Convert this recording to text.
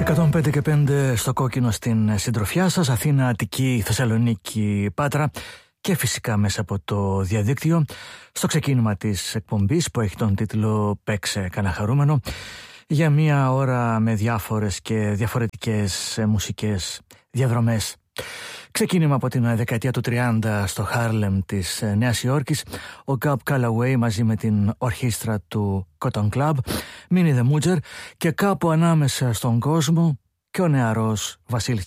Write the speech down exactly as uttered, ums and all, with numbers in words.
εκατόν πέντε και πέντε στο κόκκινο στην συντροφιά σας, Αθήνα, Αττική, Θεσσαλονίκη, Πάτρα και φυσικά μέσα από το διαδίκτυο στο ξεκίνημα της εκπομπής που έχει τον τίτλο «Παίξε κανένα χαρούμενο», για μία ώρα με διάφορες και διαφορετικές μουσικές διαδρομές. Ξεκίνημα από την δεκαετία του τριάντα στο Χάρλεμ της Νέας Υόρκης, ο Cab Calloway μαζί με την ορχήστρα του Cotton Club, Minnie the Moocher, και κάπου ανάμεσα στον κόσμο και ο νεαρός Βασίλης